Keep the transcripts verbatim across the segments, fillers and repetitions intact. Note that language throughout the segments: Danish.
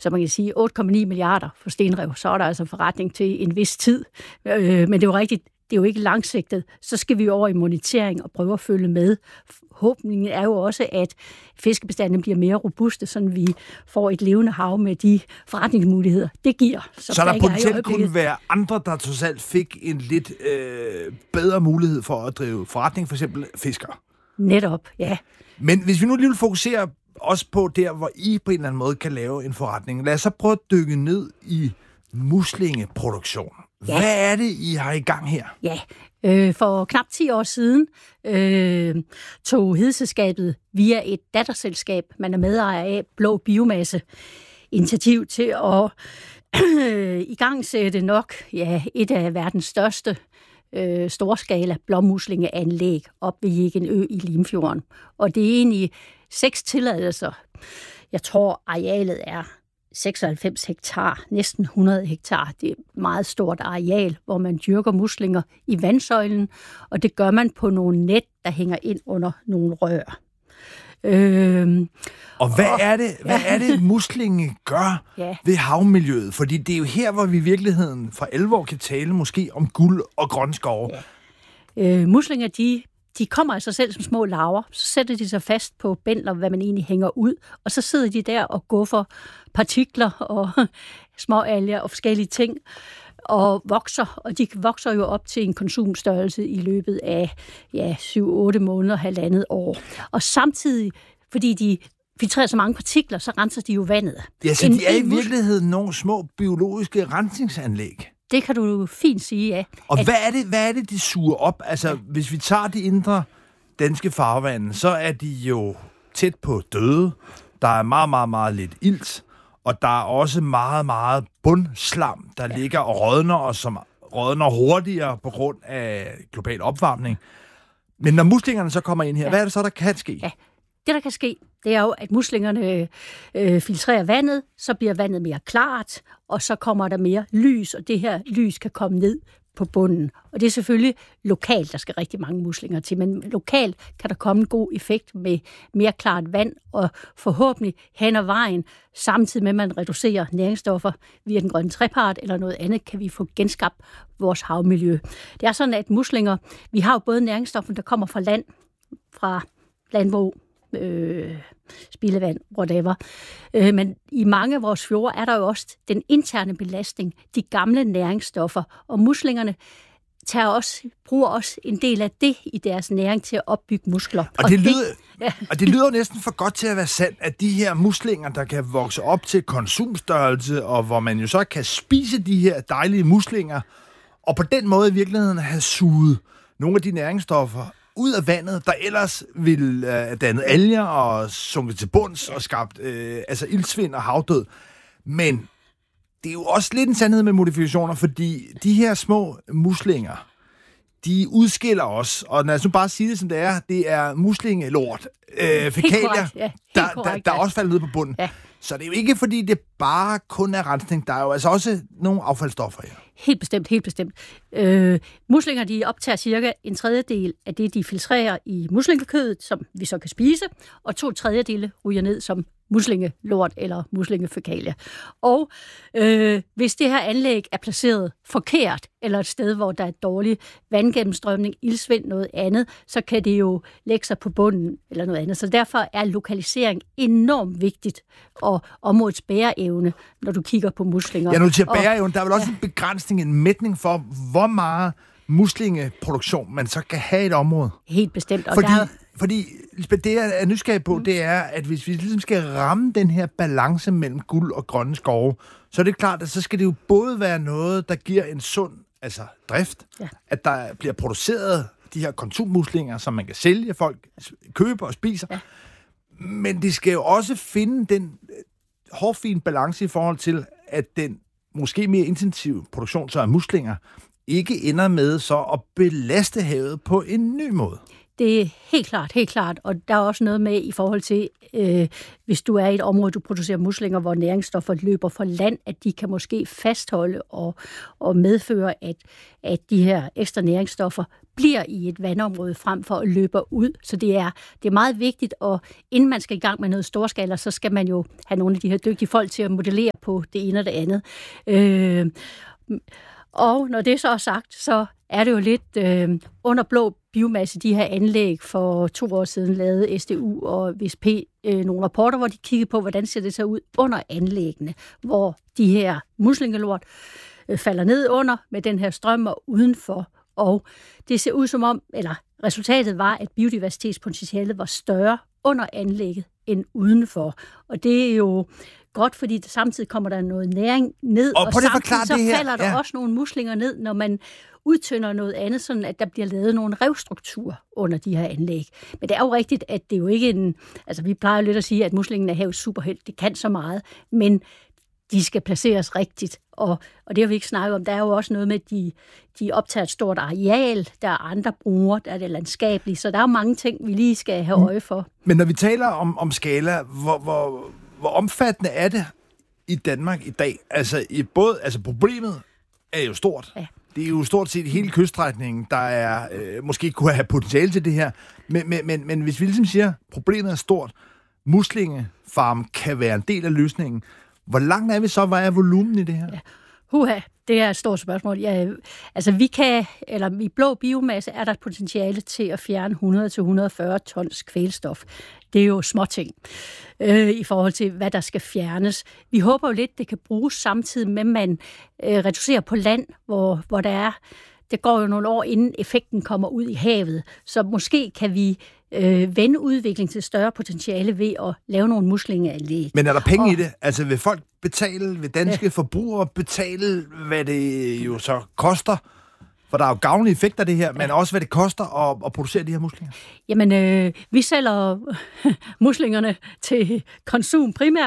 så man kan sige otte komma ni milliarder for stenrev, så er der altså forretning til en vis tid. Øh, men det er jo rigtigt, det er jo ikke langsigtet. Så skal vi over i monitering og prøve at følge med. Håbningen er jo også, at fiskebestanden bliver mere robuste, så vi får et levende hav med de forretningsmuligheder, det giver. Så, så der potentielt kunne være andre, der trods alt fik en lidt øh, bedre mulighed for at drive forretning, for eksempel fiskere. Netop, ja. Men hvis vi nu lige vil fokusere også på der, hvor I på en eller anden måde kan lave en forretning, lad os så prøve at dykke ned i muslingeproduktion. Ja. Hvad er det, I har i gang her? Ja, øh, for knap ti år siden øh, tog Hedeselskabet via et datterselskab, man er medejer af, Blå Biomasse, initiativ til at øh, igangsætte nok ja, et af verdens største øh, storskala blåmuslingeanlæg op ved Jeggenø i Limfjorden. Og det er egentlig seks tilladelser. Jeg tror, arealet er seksoghalvfems hektar, næsten hundrede hektar. Det er et meget stort areal, hvor man dyrker muslinger i vandsøjlen, og det gør man på nogle net, der hænger ind under nogle rør. Øhm, og hvad og, er det, hvad ja. er det muslinge gør ja. ved havmiljøet? Fordi det er jo her, hvor vi i virkeligheden for alvor kan tale måske om guld og grøn skove. Ja. Øh, muslinger, de De kommer af sig selv som små larver, så sætter de sig fast på bændler, hvad man egentlig hænger ud, og så sidder de der og guffer partikler og småalger og forskellige ting, og vokser, og de vokser jo op til en konsumstørrelse i løbet af ja, syv otte måneder, halvandet år. Og samtidig, fordi de filtrerer så mange partikler, så renser de jo vandet. Ja, så en, de er i virkeligheden nogle små biologiske rensningsanlæg. Det kan du fint sige, ja. Og at, hvad er det, hvad er det, de suger op? Altså, ja. hvis vi tager de indre danske farvande, så er de jo tæt på døde. Der er meget, meget, meget lidt ilt. Og der er også meget, meget bundslam, der ja. ligger og rådner, og som rådner hurtigere på grund af global opvarmning. Men når muslingerne så kommer ind her, ja. hvad er det så, der kan ske? Ja. Det, der kan ske, det er jo, at muslingerne øh, filtrerer vandet, så bliver vandet mere klart, og så kommer der mere lys, og det her lys kan komme ned på bunden. Og det er selvfølgelig lokalt, der skal rigtig mange muslinger til, men lokalt kan der komme en god effekt med mere klart vand, og forhåbentlig hen ad vejen, samtidig med, at man reducerer næringsstoffer via den grønne trepart eller noget andet, kan vi få genskabt vores havmiljø. Det er sådan, at muslinger, vi har jo både næringsstoffer, der kommer fra land, fra landbrug, Øh, spildevand, whatever. Øh, men i mange af vores fjorde er der jo også den interne belastning, de gamle næringsstoffer, og muslingerne tager også, bruger også en del af det i deres næring til at opbygge muskler. Og, og, det, lyder, det, ja. og det lyder næsten for godt til at være sandt, at de her muslinger, der kan vokse op til konsumstørrelse, og hvor man jo så kan spise de her dejlige muslinger, og på den måde i virkeligheden have suget nogle af de næringsstoffer ud af vandet, der ellers ville øh, danne alger og sunket til bunds og skabt øh, altså iltsvind og havdød. Men det er jo også lidt en sandhed med modifikationer, fordi de her små muslinger, de udskiller os, og lad os nu bare sige det, som det er, det er muslingelort, øh, fækalier, ja, der, der, der også falder ned på bunden. Ja. Så det er jo ikke, fordi det bare kun er rensning. Der er jo altså også nogle affaldsstoffer her. Helt bestemt, helt bestemt. Øh, muslinger, de optager cirka en tredjedel af det, de filtrerer i muslingekødet, som vi så kan spise, og to tredjedele ryger ned som muslingelort eller muslingefækalier. Og øh, hvis det her anlæg er placeret forkert, eller et sted, hvor der er dårlig vandgennemstrømning, ildsvind, noget andet, så kan det jo lægge sig på bunden eller noget andet. Så derfor er lokalisering enormt vigtigt, og områdets bæreevne, når du kigger på muslinger. Ja, nu til bæreevne, der er vel også ja. en begrænsning, en mætning for, hvor meget muslingeproduktion man så kan have i et område. Helt bestemt. Og fordi, der... fordi Lisbeth, det jeg er nysgerrig på, mm. det er, at hvis vi ligesom skal ramme den her balance mellem guld og grønne skove, så er det klart, at så skal det jo både være noget, der giver en sund altså drift, ja. at der bliver produceret de her konsummuslinger, som man kan sælge, folk køber og spiser, ja. men det skal jo også finde den hårfine balance i forhold til, at den måske mere intensive produktion, så af muslinger, ikke ender med så at belaste havet på en ny måde. Det er helt klart, helt klart. Og der er også noget med i forhold til, øh, hvis du er i et område, du producerer muslinger, hvor næringsstoffer løber for land, at de kan måske fastholde og, og medføre, at, at de her ekstra næringsstoffer bliver i et vandområde frem for at løbe ud. Så det er, det er meget vigtigt, og inden man skal i gang med noget storskala, så skal man jo have nogle af de her dygtige folk til at modellere på det ene og det andet. Øh, og når det så er sagt, så er det jo lidt øh, under blå biomasse, de her anlæg. For to år siden lavede S D U og V S P øh, nogle rapporter, hvor de kiggede på, hvordan ser det så ud under anlæggene, hvor de her muslingelort øh, falder ned under med den her strøm og udenfor. Og det ser ud som om, eller resultatet var, at biodiversitetspotentialet var større under anlægget end udenfor. Og det er jo godt, fordi det, samtidig kommer der noget næring ned, og, og samtidig så det her. falder der ja. også nogle muslinger ned, når man udtynder noget andet, sådan at der bliver lavet nogle revstrukturer under de her anlæg. Men det er jo rigtigt, at det er jo ikke en... Altså, vi plejer lidt at sige, at muslingen er havets superhelt. Det kan så meget, men de skal placeres rigtigt. Og, og det har vi ikke snakket om. Der er jo også noget med, at de, de optager et stort areal. Der er andre brugere, der er det landskabelige. Så der er jo mange ting, vi lige skal have øje for. Men når vi taler om, om skala, hvor, hvor, hvor omfattende er det i Danmark i dag? Altså, i både, altså problemet er jo stort. Ja. Det er jo stort set hele kyststrækningen, der er øh, måske kunne have potentiale til det her. Men, men, men, men hvis vi ligesom siger, at problemet er stort, muslingefarm kan være en del af løsningen. Hvor langt er vi så? Hvad er volumen i det her? Ja. Huha, det er et stort spørgsmål. Ja, altså vi kan, eller i blå biomasse er der et potentiale til at fjerne hundrede til hundrede og fyrre tons kvælstof. Det er jo småting øh, i forhold til, hvad der skal fjernes. Vi håber jo lidt, det kan bruges samtidig med, at man øh, reducerer på land, hvor, hvor der er, det går jo nogle år, inden effekten kommer ud i havet. Så måske kan vi øh, vende udvikling til større potentiale ved at lave nogle muslingeanlæg. Men er der penge og, i det? Altså vil folk betale, vil danske ja. forbrugere betale, hvad det jo så koster? For der er jo gavnlige effekter af det her, men ja. også hvad det koster at, at producere de her muslinger. Jamen, øh, vi sælger muslingerne til konsum primært,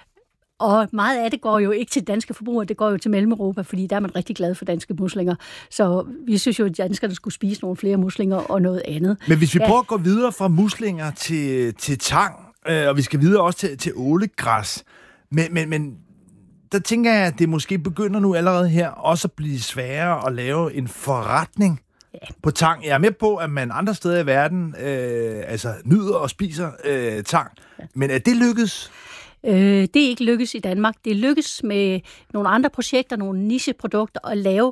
og meget af det går jo ikke til danske forbrugere, det går jo til Mellem-Europa, fordi der er man rigtig glad for danske muslinger. Så vi synes jo, at danskerne skulle spise nogle flere muslinger og noget andet. Men hvis vi ja. prøver at gå videre fra muslinger til, til tang, øh, og vi skal videre også til, til ålegræs, men, men, men der tænker jeg, at det måske begynder nu allerede her også at blive sværere at lave en forretning ja. på tang. Jeg er med på, at man andre steder i verden øh, altså nyder og spiser øh, tang, ja. men er det lykkedes? Øh, det er ikke lykkes i Danmark. Det er lykkes med nogle andre projekter, nogle nicheprodukter, at lave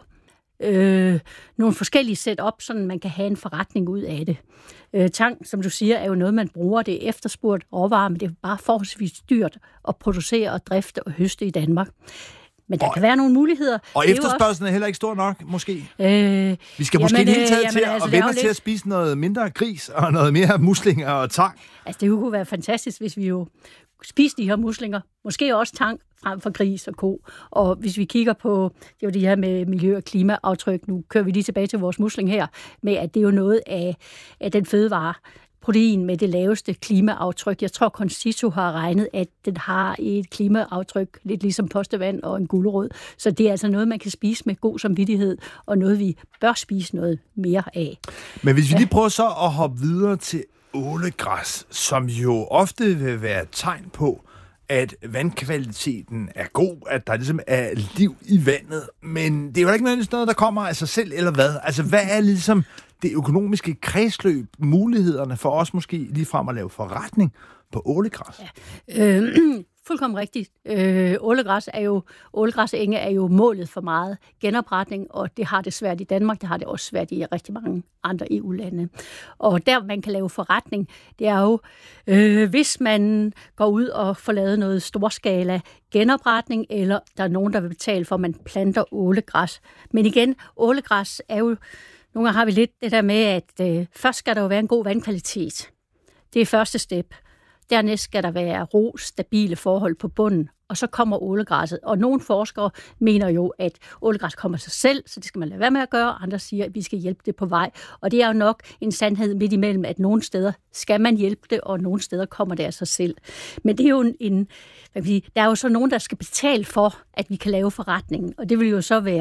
øh, nogle forskellige setup, så man kan have en forretning ud af det. Øh, tang, som du siger, er jo noget, man bruger. Det er efterspurgt råvarer, men det er bare forholdsvis dyrt at producere og drifte og høste i Danmark. Men der og, kan være nogle muligheder. Og efterspørgselen er, også... er heller ikke stor nok, måske? Øh, Vi skal måske jamen, hele taget jamen, til altså, at vende lidt... til at spise noget mindre gris og noget mere muslinger og tang. Altså, det kunne være fantastisk, hvis vi jo spise de her muslinger, måske også tang frem for gris og ko. Og hvis vi kigger på, det er jo det her med miljø- og klimaaftryk, nu kører vi lige tilbage til vores musling her, med at det er jo noget af, af den fødevare, protein med det laveste klimaaftryk. Jeg tror, Concito har regnet, at den har et klimaaftryk, lidt ligesom postevand og en gulerod. Så det er altså noget, man kan spise med god samvittighed, og noget, vi bør spise noget mere af. Men hvis vi lige prøver så at hoppe videre til ålegræs, som jo ofte vil være et tegn på, at vandkvaliteten er god, at der ligesom er liv i vandet, men det er jo ikke nødvendigvis noget, der kommer af sig selv, eller hvad? Altså, hvad er ligesom det økonomiske kredsløb, mulighederne for os måske ligefrem at lave forretning på ålegræs? Ja. Øh, fuldkommen rigtigt. Øh, ålegræs er jo, ålegræsenge er jo målet for meget genopretning, og det har det svært i Danmark, det har det også svært i rigtig mange andre E U-lande. Og der, man kan lave forretning, det er jo, øh, hvis man går ud og får lavet noget storskala genopretning, eller der er nogen, der vil betale for, at man planter ålegræs. Men igen, ålegræs er jo, nogle gange har vi lidt det der med, at øh, først skal der jo være en god vandkvalitet. Det er første step. Dernæst skal der være ro, stabile forhold på bunden, og så kommer ålegræsset. Og nogle forskere mener jo, at ålegræs kommer sig selv, så det skal man lade være med at gøre. Andre siger, at vi skal hjælpe det på vej. Og det er jo nok en sandhed midt imellem, at nogle steder skal man hjælpe det, og nogle steder kommer det af sig selv. Men det er jo en, en hvad kan sige, der er jo så nogen, der skal betale for, at vi kan lave forretningen. Og det vil jo så være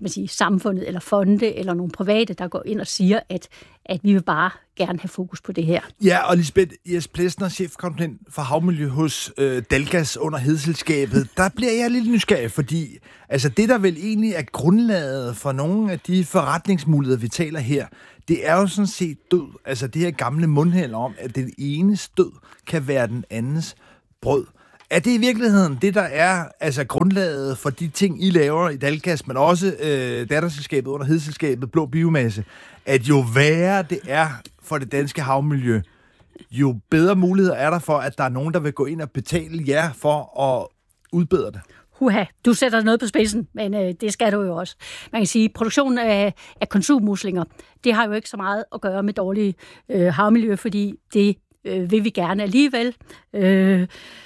kan man sige, samfundet eller fonde eller nogle private, der går ind og siger, at, at vi vil bare gerne have fokus på det her. Ja, og Lisbeth Jes Plesner, chefkonsulent for havmiljø hos øh, Dalgas under Hedeselskabet, der bliver jeg lidt nysgerrig, fordi altså, det, der vel egentlig er grundlaget for nogle af de forretningsmuligheder, vi taler her, det er jo sådan set død. Altså det her gamle mundheld om, at den enes død kan være den andens brød. Er det i virkeligheden det, der er altså grundlaget for de ting, I laver i Dalgas, men også øh, datterselskabet under Hedeselskabet, Blå Biomasse, at jo værre det er for det danske havmiljø, jo bedre muligheder er der for, at der er nogen, der vil gå ind og betale jer for at udbedre det? Huha, du sætter noget på spidsen, men øh, det skal du jo også. Man kan sige, at produktionen af, af konsummuslinger, det har jo ikke så meget at gøre med dårlige øh, havmiljø, fordi det øh, vil vi gerne alligevel. Øh,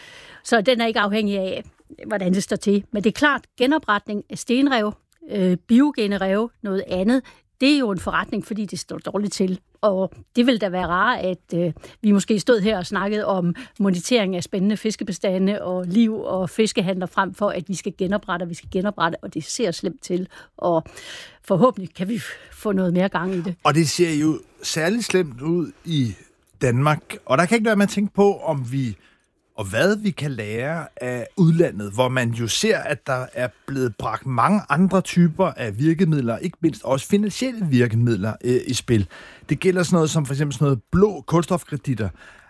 så den er ikke afhængig af, hvordan det står til. Men det er klart, genopretning af stenrev, øh, biogene rev, noget andet, det er jo en forretning, fordi det står dårligt til. Og det ville da være rart, at øh, vi måske stod her og snakkede om monitering af spændende fiskebestande og liv og fiskehandler frem for, at vi skal genoprette, og vi skal genoprette, og det ser slemt til. Og forhåbentlig kan vi få noget mere gang i det. Og det ser jo særligt slemt ud i Danmark. Og der kan ikke være med at tænke på, om vi og hvad vi kan lære af udlandet, hvor man jo ser, at der er blevet bragt mange andre typer af virkemidler, ikke mindst også finansielle virkemidler øh, i spil. Det gælder sådan noget som for eksempel sådan noget blå kulstofkreditter,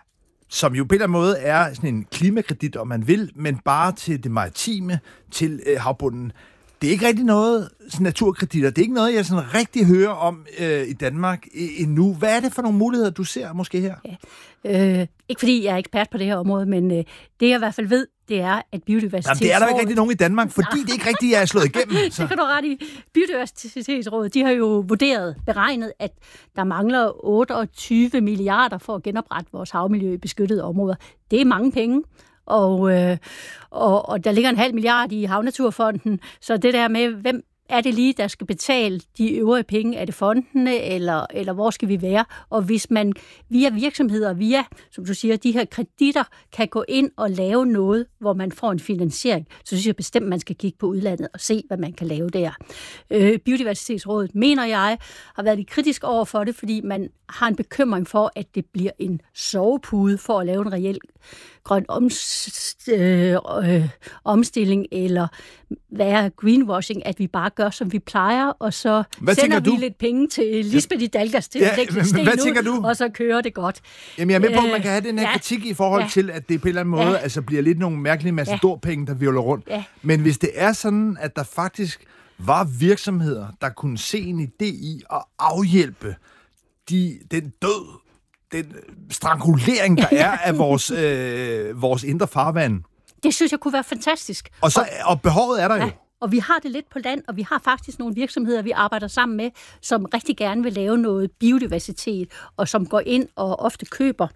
som jo på en eller anden måde er sådan en klimakredit, om man vil, men bare til det maritime, til øh, havbunden. Det er ikke rigtig noget sådan naturkreditter. Det er ikke noget, jeg sådan rigtig hører om øh, i Danmark endnu. Hvad er det for nogle muligheder, du ser måske her? Ja. Øh, ikke fordi jeg er ekspert på det her område, men øh, det jeg i hvert fald ved, det er, at biodiversitetsrådet... Jamen, det er der ikke rigtig nogen i Danmark, fordi Nej. det ikke rigtig er slået igennem. Så. Det kan du ret i. Biodiversitetsrådet, de har jo vurderet, beregnet, at der mangler otteogtyve milliarder for at genoprette vores havmiljø i beskyttede områder. Det er mange penge. Og, øh, og, og der ligger en halv milliard i Havnaturfonden, så det der med, hvem er det lige, der skal betale de øvrige penge? Er det fondene, eller, eller hvor skal vi være? Og hvis man via virksomheder, via, som du siger, de her kreditter, kan gå ind og lave noget, hvor man får en finansiering, så synes jeg bestemt, man skal kigge på udlandet og se, hvad man kan lave der. Øh, Biodiversitetsrådet, mener jeg, har været lidt kritisk over for det, fordi man har en bekymring for, at det bliver en sovepude for at lave en reel grøn omst- øh, øh, omstilling, eller være greenwashing, at vi bare gør, som vi plejer, og så hvad sender vi du? lidt penge til Lisbeth i Dalgas til ja, at lægge lidt sten hvad tænker ud, du? og så kører det godt. Jamen, jeg er med på, at man kan have den her ja, kritik i forhold ja, til, at det på en eller anden måde ja, altså, bliver lidt nogle mærkelige matadorpenge, der virvler rundt. Ja. Men hvis det er sådan, at der faktisk var virksomheder, der kunne se en idé i at afhjælpe de, den død, den strangulering, der er af vores, øh, vores indre farvand. Det synes jeg kunne være fantastisk. Og, så, og behovet er der ja, jo. Og vi har det lidt på land, og vi har faktisk nogle virksomheder, vi arbejder sammen med, som rigtig gerne vil lave noget biodiversitet, og som går ind og ofte køber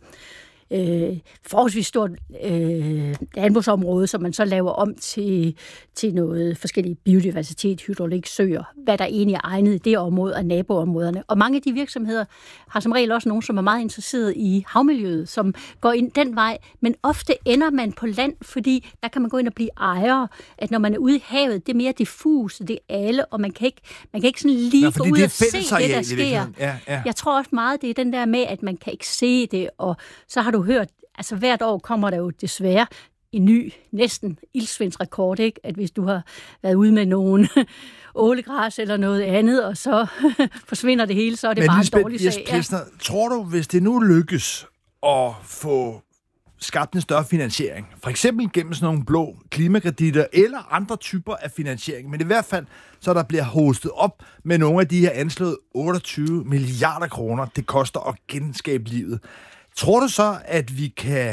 øh, forholdsvis stort øh, landbrugsområde, som man så laver om til, til noget forskellige biodiversitet, hydraulik, søer, hvad der egentlig er egnet i det område og naboområderne. Og mange af de virksomheder har som regel også nogen, som er meget interesseret i havmiljøet, som går ind den vej, men ofte ender man på land, fordi der kan man gå ind og blive ejer, at når man er ude i havet, det er mere diffus, det er alle, og man kan ikke, man kan ikke sådan lige Nå, gå ud og se det, der sker. Ja, ja. Jeg tror også meget, det er den der med, at man kan ikke se det, og så har du hørt, altså hvert år kommer der jo desværre en ny, næsten ildsvindsrekord, ikke? At hvis du har været ude med nogen ålegræs eller noget andet, og så forsvinder det hele, så er det Men bare Lisbeth, en dårlig sag. Ja. Plesner, tror du, hvis det nu lykkes at få skabt en større finansiering, for eksempel gennem sådan nogle blå klimakreditter eller andre typer af finansiering, men i hvert fald, så der bliver hostet op med nogle af de her anslået otteogtyve milliarder kroner, det koster at genskabe livet. Tror du så, at vi kan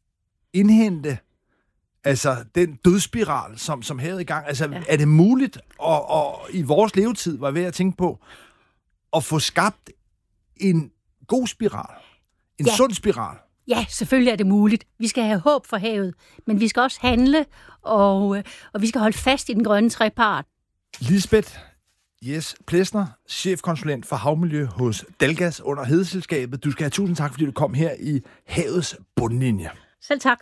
indhente altså den dødsspiral, som, som havet i gang? Altså, ja. Er det muligt, og, og i vores levetid, var jeg ved at tænke på, at få skabt en god spiral? En ja. sund spiral? Ja, selvfølgelig er det muligt. Vi skal have håb for havet, men vi skal også handle, og, og vi skal holde fast i den grønne trepart. Lisbeth Jes Plesner, chefkonsulent for havmiljø hos Dalgas under Hedeselskabet. Du skal have tusind tak, fordi du kom her i Havets Bundlinje. Selv tak.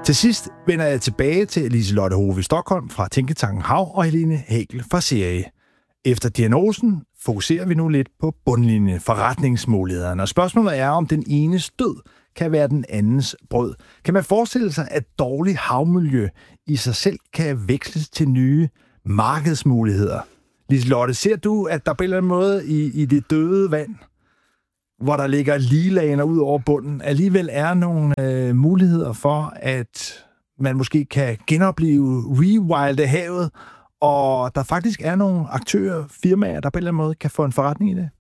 Til sidst vender jeg tilbage til Liselotte Hove Stockholm fra Tænketanken Hav og Helene Hagel fra C A E. Efter diagnosen fokuserer vi nu lidt på bundlinjen, forretningsmulighederne. Og spørgsmålet er, om den enes død kan være den andens brød. Kan man forestille sig, at dårlig havmiljø i sig selv kan veksles til nye markedsmuligheder? Liselotte, ser du, at der på en eller anden måde i, i det døde vand, hvor der ligger ligelaner ud over bunden, alligevel er nogle øh, muligheder for, at man måske kan genopleve, rewilde havet, og der faktisk er nogle aktører, firmaer, der på en eller anden måde kan få en forretning i det?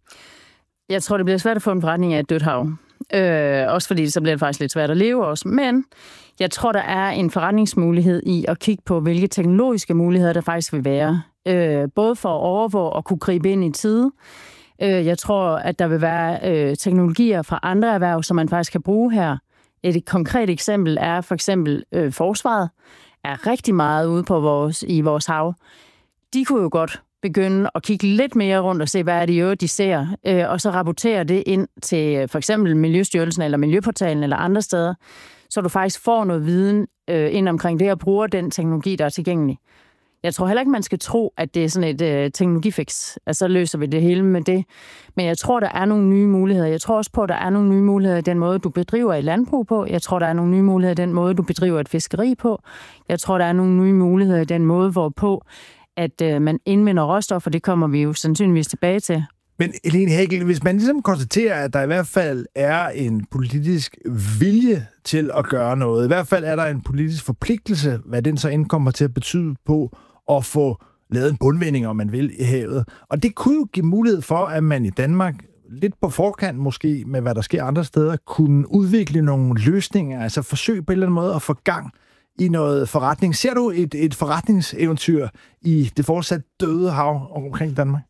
Jeg tror, det bliver svært at få en forretning af et dødt hav. Øh, også fordi så bliver det faktisk lidt svært at leve også. Men jeg tror, der er en forretningsmulighed i at kigge på, hvilke teknologiske muligheder der faktisk vil være. Øh, både for at overvåge og kunne gribe ind i tide. Øh, jeg tror, at der vil være øh, teknologier fra andre erhverv, som man faktisk kan bruge her. Et konkret eksempel er for eksempel øh, forsvaret er rigtig meget ude på vores, i vores hav. De kunne jo godt begynde at kigge lidt mere rundt og se, hvad er det i øvrigt, de ser, øh, og så rapportere det ind til for eksempel Miljøstyrelsen eller Miljøportalen eller andre steder, så du faktisk får noget viden øh, ind omkring det og bruger den teknologi, der er tilgængelig. Jeg tror heller ikke, man skal tro, at det er sådan et øh, teknologifix, at så løser vi det hele med det. Men jeg tror, der er nogle nye muligheder. Jeg tror også på, at der er nogle nye muligheder i den måde, du bedriver et landbrug på. Jeg tror, der er nogle nye muligheder i den måde, du bedriver et fiskeri på. Jeg tror, der er nogle nye muligheder i den måde, hvorpå at øh, man indvinder råstoffer. Det kommer vi jo sandsynligvis tilbage til. Men Helene Hagel, hvis man ligesom konstaterer, at der i hvert fald er en politisk vilje til at gøre noget, i hvert fald er der en politisk forpligtelse, hvad den så indkommer til at betyde på at få lavet en bundvending, om man vil, i havet. Og det kunne jo give mulighed for, at man i Danmark, lidt på forkant måske, med hvad der sker andre steder, kunne udvikle nogle løsninger, altså forsøge på en eller anden måde at få gang i noget forretning. Ser du et, et forretningseventyr i det fortsat døde hav omkring Danmark?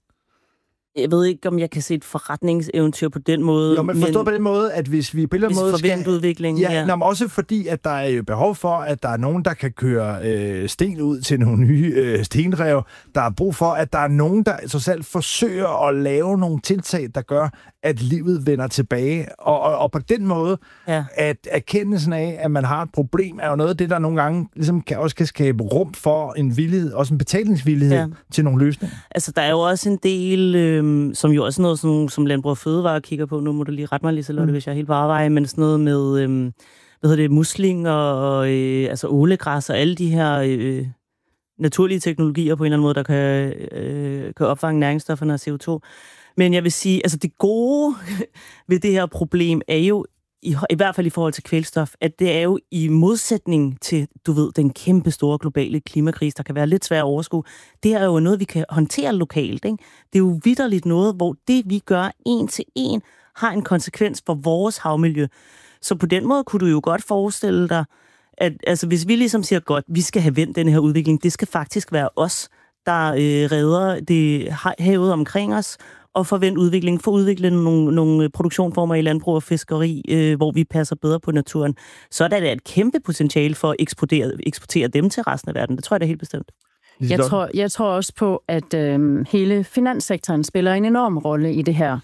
Jeg ved ikke, om jeg kan se et forretningseventyr på den måde. Jo, men forstå på den måde, at hvis vi på en eller anden måde skal... udvikling, ja, ja. Nå, også fordi, at der er jo behov for, at der er nogen, der kan køre øh, sten ud til nogle nye øh, stenrev. Der er brug for, at der er nogen, der så selv forsøger at lave nogle tiltag, der gør, at livet vender tilbage. Og, og, og på den måde, ja. At erkendelsen af, at man har et problem, er jo noget af det, der nogle gange ligesom kan, også kan skabe rum for en villighed, også en betalingsvillighed ja. Til nogle løsninger. Altså, der er jo også en del... Øh, som jo også noget, som, som Landbrug og Fødevare kigger på. Nu må du lige rette mig, Liselotte, mm. hvis jeg er helt på arbejde, men sådan noget med, øhm, hvad hedder det, muslinger og øh, altså ålegræs og alle de her øh, naturlige teknologier på en eller anden måde, der kan, øh, kan opfange næringsstofferne og C O to. Men jeg vil sige, altså det gode ved det her problem er jo, i, i hvert fald i forhold til kvælstof, at det er jo i modsætning til, du ved, den kæmpe store globale klimakrise, der kan være lidt svært at overskue. Det er jo noget, vi kan håndtere lokalt, ikke? Det er jo vitterligt noget, hvor det, vi gør en til en, har en konsekvens for vores havmiljø. Så på den måde kunne du jo godt forestille dig, at altså, hvis vi ligesom siger, godt, vi skal have vendt den her udvikling, det skal faktisk være os, der øh, redder det havet omkring os, og forvente udvikling, for udvikle nogle, nogle produktionsformer i landbrug og fiskeri, øh, hvor vi passer bedre på naturen, så er der et kæmpe potentiale for at eksportere, eksportere dem til resten af verden. Det tror jeg da helt bestemt. Jeg tror, jeg tror også på, at øh, hele finanssektoren spiller en enorm rolle i det her.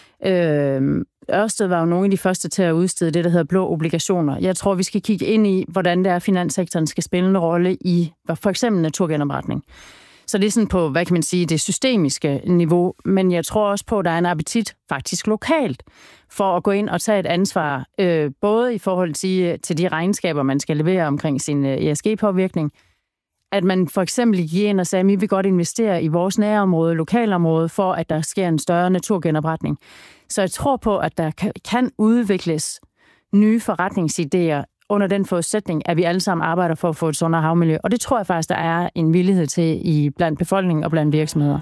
Øh, Ørsted var jo nogle af de første til at udstede det, der hedder blå obligationer. Jeg tror, vi skal kigge ind i, hvordan det er, finanssektoren skal spille en rolle i for eksempel naturgenopretning. Så det er sådan på, hvad kan man sige, det systemiske niveau, men jeg tror også på, at der er en appetit faktisk lokalt for at gå ind og tage et ansvar, øh, både i forhold til, til de regnskaber, man skal levere omkring sin E S G-påvirkning, at man for eksempel gik ind og sagde, at vi vil godt investere i vores nærområde, lokalområde, for at der sker en større naturgenopretning. Så jeg tror på, at der kan, kan udvikles nye forretningsidéer under den forudsætning, at vi alle sammen arbejder for at få et sundere havmiljø. Og det tror jeg faktisk, der er en villighed til i blandt befolkningen og blandt virksomheder.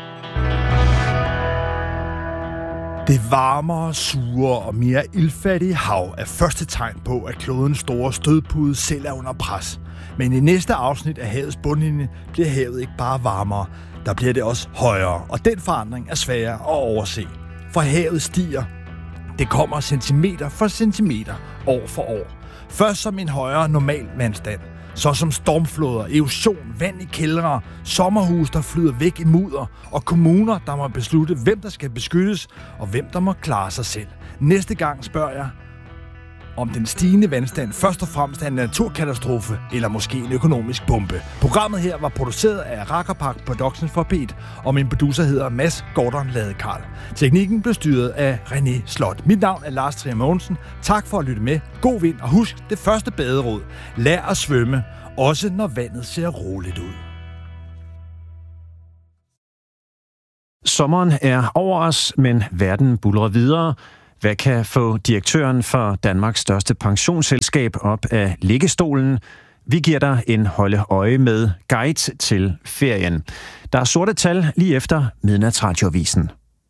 Det varmere, surere og mere ildfattige hav er første tegn på, at klodens store stødpude selv er under pres. Men i næste afsnit af havets bundlinje bliver havet ikke bare varmere, der bliver det også højere, og den forandring er sværere at overse. For havet stiger. Det kommer centimeter for centimeter, år for år. Først som en højere normal vandstand, så som stormfloder, erosion, vand i kældre, sommerhus, der flyder væk i mudder, og kommuner, der må beslutte, hvem der skal beskyttes, og hvem der må klare sig selv. Næste gang spørger jeg, om den stigende vandstand først og fremmest er en naturkatastrofe eller måske en økonomisk bombe. Programmet her var produceret af Rakkerpark Productions for P et, og min producer hedder Mads Gordon Ladekarl. Teknikken blev styret af René Slot. Mit navn er Lars Trier Mogensen. Tak for at lytte med. God vind, og husk det første baderåd. Lær at svømme, også når vandet ser roligt ud. Sommeren er over os, men verden buldrer videre. Hvad kan få direktøren for Danmarks største pensionsselskab op af liggestolen? Vi giver dig en holde øje med guide til ferien. Der er sorte tal lige efter Midnatsradioavisen.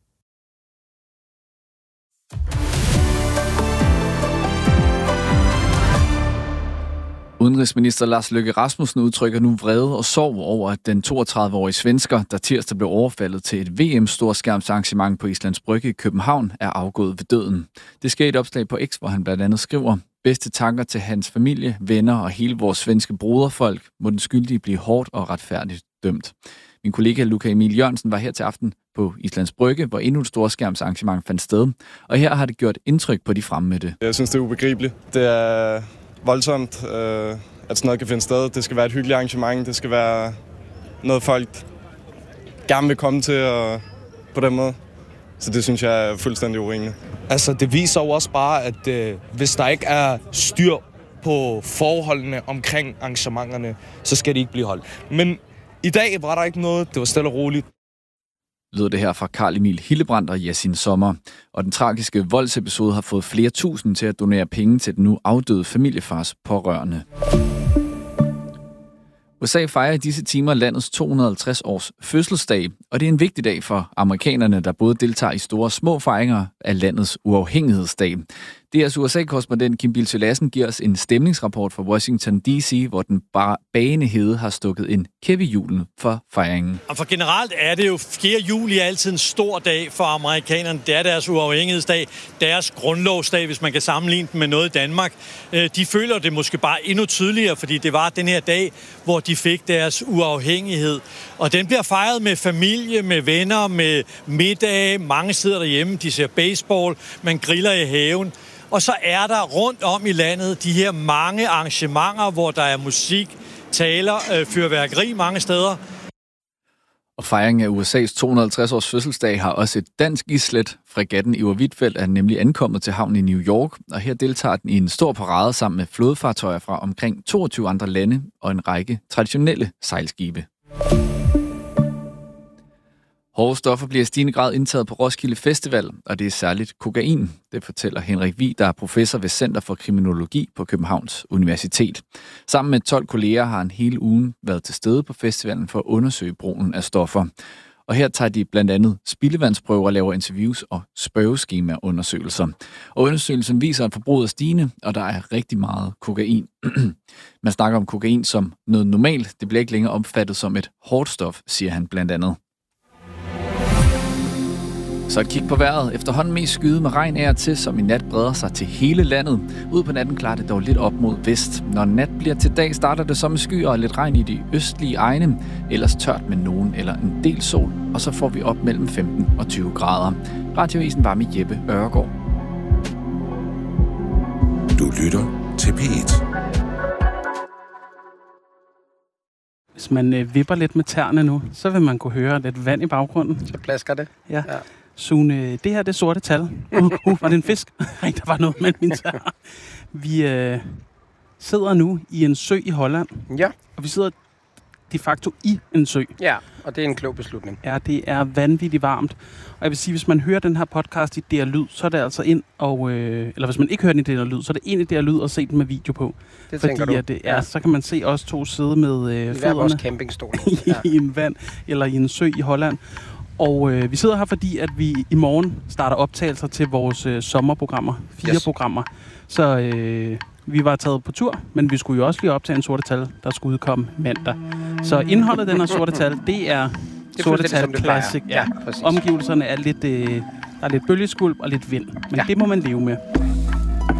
Udenrigsminister Lars Løkke Rasmussen udtrykker nu vrede og sorg over, at den toogtredive-årige svensker, der tirsdag blev overfaldet til et V M-storskærmsarrangement på Islands Brygge i København, er afgået ved døden. Det sker i et opslag på X, hvor han blandt andet skriver: bedste tanker til hans familie, venner og hele vores svenske broderfolk, må den skyldige blive hårdt og retfærdigt dømt. Min kollega Luca Emil Jørgensen var her til aften på Islands Brygge, hvor endnu et storskærmsarrangement fandt sted. Og her har det gjort indtryk på de fremmødte. Jeg synes, det er ubegribeligt. Det er voldsomt, øh, at sådan noget kan finde sted. Det skal være et hyggeligt arrangement. Det skal være noget, folk gerne vil komme til og på den måde. Så det synes jeg er fuldstændig urimeligt. Altså, det viser jo også bare, at øh, hvis der ikke er styr på forholdene omkring arrangementerne, så skal de ikke blive holdt. Men i dag var der ikke noget. Det var stille og roligt. Lyder det her fra Carl Emil Hildebrandt og Yasin Sommer. Og den tragiske voldesepisode har fået flere tusind til at donere penge til den nu afdøde familiefars pårørende. U S A fejrer i disse timer landets to hundrede og halvtreds års fødselsdag, og det er en vigtig dag for amerikanerne, der både deltager i store og små fejringer af landets uafhængighedsdag. D R's U S A-korrespondent Kim Bildsøe Lassen giver os en stemningsrapport fra Washington D C, hvor den bagende hede har stukket en kæppe i hjulen for fejringen. Og for generelt er det jo fjerde juli er altid en stor dag for amerikanerne. Det er deres uafhængighedsdag, deres grundlovsdag, hvis man kan sammenligne den med noget i Danmark. De føler det måske bare endnu tydeligere, fordi det var den her dag, hvor de fik deres uafhængighed. Og den bliver fejret med familie, med venner, med middage. Mange sidder derhjemme, de ser baseball, man griller i haven. Og så er der rundt om i landet de her mange arrangementer, hvor der er musik, taler, øh, fyrværkeri mange steder. Og fejringen af U S A's to hundrede og halvtreds års fødselsdag har også et dansk islet. Fregatten Iver Huitfeldt er nemlig ankommet til havnen i New York, og her deltager den i en stor parade sammen med flådefartøjer fra omkring toogtyve andre lande og en række traditionelle sejlskibe. Hårde stoffer bliver i stigende grad indtaget på Roskilde Festival, og det er særligt kokain. Det fortæller Henrik Vig, der er professor ved Center for Kriminologi på Københavns Universitet. Sammen med tolv kolleger har han hele ugen været til stede på festivalen for at undersøge brugen af stoffer. Og her tager de blandt andet spildevandsprøver og laver interviews og spørgeskemaundersøgelser. Og undersøgelsen viser, at forbruget er stigende, og der er rigtig meget kokain. Man snakker om kokain som noget normalt. Det bliver ikke længere opfattet som et hårdt stof, siger han blandt andet. Så et kig på vejret. Efterhånden mest skyde med regn af og til, som i nat breder sig til hele landet. Ud på natten klarer det dog lidt op mod vest. Når nat bliver til dag, starter det som med skyer og lidt regn i de østlige egne. Ellers tørt med nogen eller en del sol. Og så får vi op mellem femten og tyve grader. Radioavisen var med Jeppe Ørgaard. Du lytter til P et. Hvis man øh, vipper lidt med tæerne nu, så vil man kunne høre lidt vand i baggrunden. Så plasker det. Ja. ja. Sune, det her det er sorte tal. Uh, uh, var det en fisk? Nej, der var noget med min tær. Vi øh, sidder nu i en sø i Holland. Ja. Og vi sidder de facto i en sø. Ja, og det er en klog beslutning. Ja, det er vanvittigt varmt. Og jeg vil sige, hvis man hører den her podcast i D R Lyd, så er det altså ind og... Øh, eller hvis man ikke hører den i D R Lyd, så er det ind i D R Lyd og se den med video på. Det Fordi, tænker du? At, ja, så kan man se os to sidde med øh, I hver vores campingstol. ja. i en vand eller i en sø i Holland. Og øh, vi sidder her, fordi at vi i morgen starter optagelser til vores øh, sommerprogrammer. Fire yes. programmer. Så øh, vi var taget på tur, men vi skulle jo også lige optage en sorte tal, der skulle udkomme mandag. Så indholdet af den her sorte tal, det er, det er sorte tal classic. Ja, ja. Omgivelserne er lidt, øh, der er lidt bølgeskvulp og lidt vind, men ja. det må man leve med.